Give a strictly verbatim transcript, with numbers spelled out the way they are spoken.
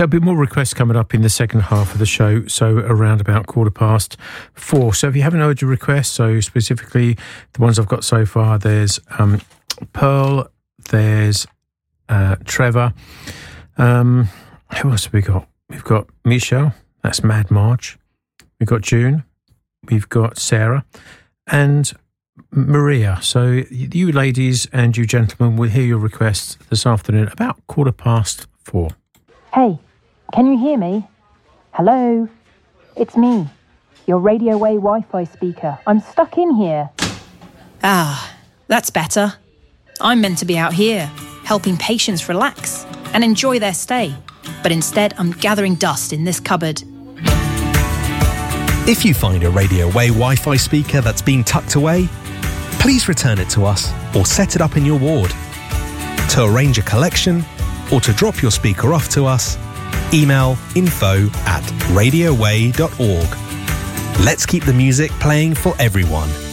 So there'll be more requests coming up in the second half of the show, so around about quarter past four. So if you haven't heard your requests, so specifically the ones I've got so far, there's um, Pearl, there's uh, Trevor. Um, who else have we got? We've got Michelle, that's Mad Marge. We've got June, we've got Sarah, and Maria. So you ladies and you gentlemen will hear your requests this afternoon about quarter past four. Hey, can you hear me? Hello? It's me, your Radio Way Wi-Fi speaker. I'm stuck in here. Ah, that's better. I'm meant to be out here, helping patients relax and enjoy their stay. But instead, I'm gathering dust in this cupboard. If you find a Radio Way Wi-Fi speaker that's been tucked away, please return it to us or set it up in your ward. To arrange a collection or to drop your speaker off to us, email info at radioway dot org. Let's keep the music playing for everyone.